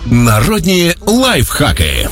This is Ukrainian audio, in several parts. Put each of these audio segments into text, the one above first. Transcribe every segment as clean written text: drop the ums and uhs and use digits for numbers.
Народні лайфхаки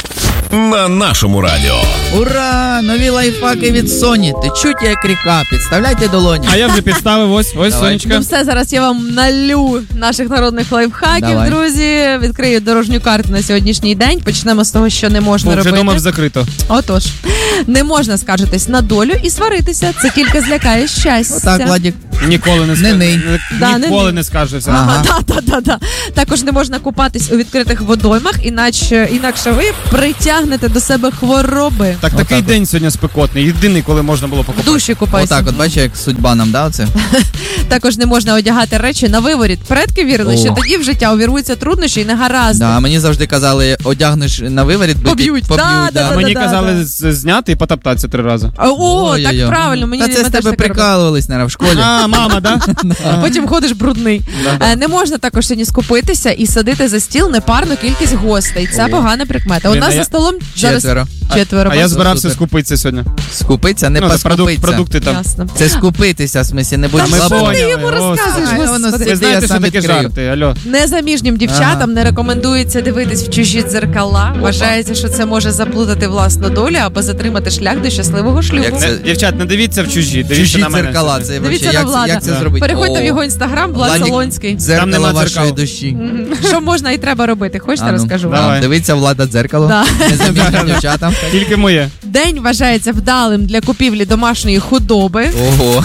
на нашому радіо. Ура! Нові лайфхаки від Sony. Течуть як ріка. Підставляйте долоні. А я вже підставив, ось Сонечка. Ну все, зараз я вам налю наших народних лайфхаків, Давай. друзі. Відкрию дорожню карту на сьогоднішній день. Почнемо з того, що не можна Вже робити. думав закрито. Отож, не можна скаржитись на долю і сваритися. Це тільки злякає щастя. Отак, Владік. Ніколи не Не ний. Ніколи не скаржився. Ага. Да. Також не можна купатись у відкритих водоймах, інакше ви притягнете до себе хвороби. Так, такий день сьогодні спекотний. Єдиний, коли можна було В покупати. душі купайся. Отак, от бачиш, як судьба нам дав це. Також не можна одягати речі на виворіт. Предки вірили, О. що тоді в життя увірвуться труднощі і негаразди. Да, мені завжди казали, одягнеш на виворіт, Поб'ють. Да. Мені казали зняти і потоптатися 3 рази. О, так Ой-ой-ой. правильно. Мені Та це з теж тебе таке робили. прикалувались, наверное, в школі. А, мама, да? Потім ходиш брудний. Не можна також сьогодні скупитися і садити за стіл непарну кількість гостей. Це погана прикмета. У Блін, нас а за я- столом зараз четверо. А я вас. збирався Супер. скупитися сьогодні. Скупиться, не поскупиться. Продукти там. Ясно. Це скупитися, в смислі, не будь Та Ми що слабо. ти поняли, йому розказуєш, Ай, воно господи? сидить. Ви знаєте, Я що сам таке відкрию. жарти, алло. Незаміжнім дівчатам не рекомендується дивитись в чужі дзеркала. Вважається, що це може заплутати власну долю або затримати шлях до щасливого шлюбу. Як це? Дівчат, не дивіться в чужі, дивіться Чужі на мене. дзеркала, це Дивіться вообще, на Влада. як це Да. зробити? Переходьте в О, його інстаграм, Влад Владик. Солонський. Дзеркало нема вашої дзеркал. душі. Що можна і треба робити? Хочете, А ну, розкажу давай. вам? Дивіться Влада дзеркало. Да. Незаміжнім дівчатам. Тільки моє. День вважається вдалим для купівлі домашньої худоби. Ого.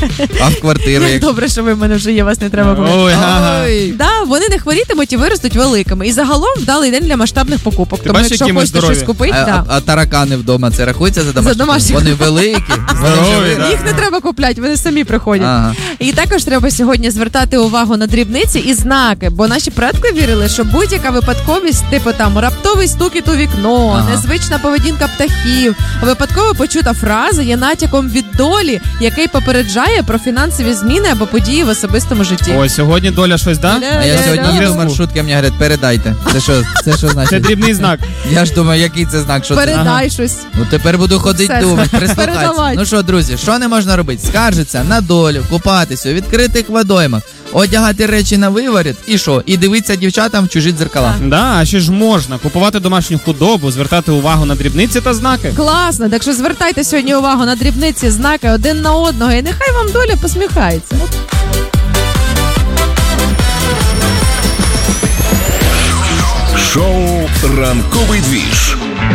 А в квартиру Як як? добре, що ви в мене вже є, вас не треба було. Ой, ага. Ой. Да, вони не хворітимуть і виростуть великими. І загалом вдалий день для масштабних покупок. Ти Тому бачиш, якщо які ми хочете здорові? щось купити, А таракани вдома, це рахується за домашні? домашні? Вони великі. Вони Здорові, живі. да. їх не треба купляти, вони самі приходять. Ага. І також треба сьогодні звертати увагу на дрібниці і знаки, бо наші предки вірили, що будь-яка випадковість, типу там раптовий стукіт у вікно, Ага. незвична поведінка птахів, випадково почута фраза є натяком від долі, який попереджає про фінансові зміни або події в особистому житті. Ой, сьогодні доля щось, да? А я сьогодні Да. їду в маршрутці, мені говорять, передайте. Це що Це значить? дрібний знак. Я ж думаю, який це знак, що це? Передай щось. Ну тепер буду ходити Все, думати, прислухатися. передавай. Ну що, друзі, що не можна робити? Скаржитися на долю, купатися у відкритих водоймах, одягати речі на виворіт і що? І дивитися дівчатам в чужі дзеркала. Да, а ще ж можна купувати домашню худобу, звертати увагу на дрібниці та знаки. Класно, так що звертайте сьогодні увагу на дрібниці, знаки один на одного, і нехай вам доля посміхається. Шоу «Ранковий двіж»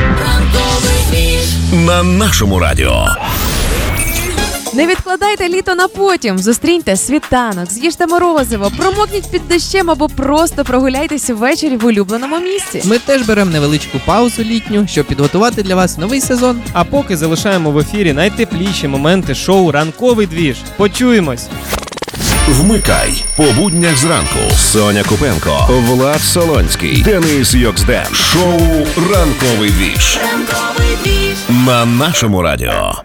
на нашому радіо. Не відкладайте літо на потім. Зустріньте світанок, з'їжте морозиво, промокніть під дощем або просто прогуляйтеся ввечері в улюбленому місці. Ми теж беремо невеличку паузу літню, щоб підготувати для вас новий сезон. А поки залишаємо в ефірі найтепліші моменти шоу «Ранковий двіж». Почуємось! Вмикай по буднях зранку. Соня Купенко, Влад Солонський, Денис Йоксден. Шоу «Ранковий двіж» на нашому радіо.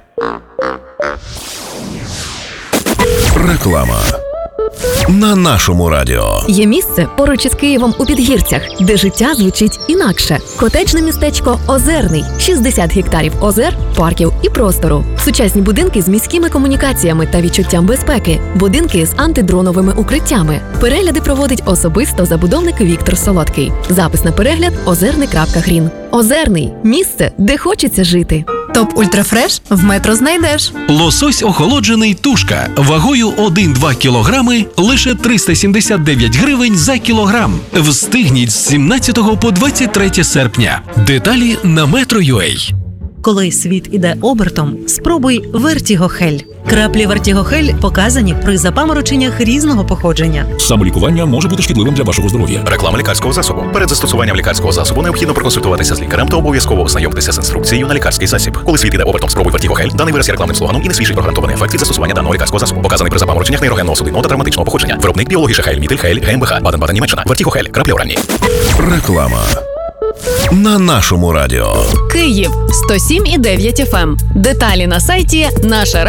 Реклама на нашому радіо. Є місце поруч із Києвом у Підгірцях, де життя звучить інакше. Котеджне містечко Озерний. 60 гектарів озер, парків і простору. Сучасні будинки з міськими комунікаціями та відчуттям безпеки. Будинки з антидроновими укриттями. Перегляди проводить особисто забудовник Віктор Солодкий. Запис на перегляд озерний.грін. Озерний – місце, де хочеться жити. Топ Ультрафреш в Метро знайдеш. Лосось охолоджений тушка вагою 1-2 кілограми лише 379 гривень за кілограм. Встигніть з 17 по 23 серпня. Деталі на Metro.ua. Коли світ іде обертом, спробуй Вертігохель. Краплі Вертігохель показані при запамороченнях різного походження. Самолікування може бути шкідливим для вашого здоров'я. Реклама лікарського засобу. Перед застосуванням лікарського засобу необхідно проконсультуватися з лікарем та обов'язково ознайомитися з інструкцією на лікарський засіб. Коли світ іде обертом, спробуй Вертігохель. Даний вираз є рекламним слоганом і не свідчить про гарантований ефект від застосування даного лікарського засобу. Показаний при запамороченнях нейрогенного судинного та травматичного походження. Виробник Біологіша Хель, Мітель Хель, ГМБХ, Баден-Баден, Німеччина. Вертігохель. Краплі оранні. Реклама на нашому радіо. Київ 107,9 FM. Деталі на сайті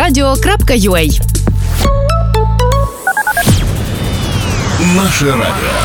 нашарадіо.ua. Наше радіо.